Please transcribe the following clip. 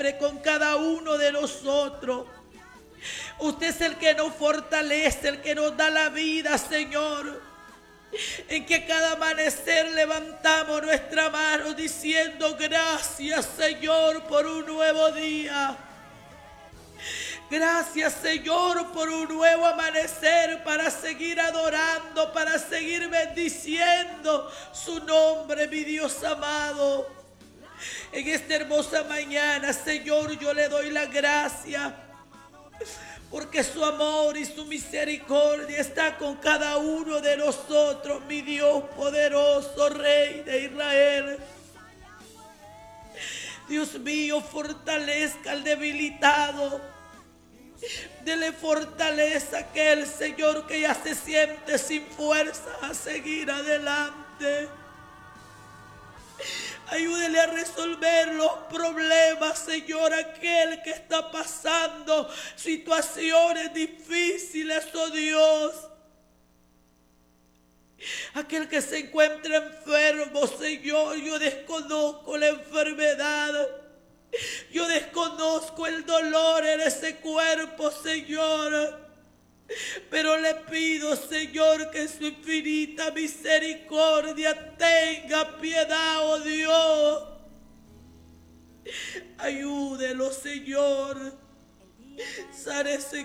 con cada uno de nosotros. Usted es el que nos fortalece, el que nos da la vida, Señor. En que cada amanecer levantamos nuestra mano diciendo gracias, Señor, por un nuevo día. Gracias, Señor, por un nuevo amanecer para seguir adorando, para seguir bendiciendo su nombre, mi Dios amado. En esta hermosa mañana, Señor, yo le doy la gracia porque su amor y su misericordia está con cada uno de nosotros, mi Dios poderoso, Rey de Israel. Dios mío, fortalezca al debilitado. Dele fortaleza a aquel, Señor, que ya se siente sin fuerza a seguir adelante. Ayúdele a resolver los problemas, Señor, aquel que está pasando situaciones difíciles, oh Dios. Aquel que se encuentra enfermo, Señor, yo desconozco la enfermedad. Yo desconozco el dolor en ese cuerpo, Señor. Pero le pido, Señor, que su infinita misericordia tenga piedad, oh Dios. Ayúdelo, Señor. Sánese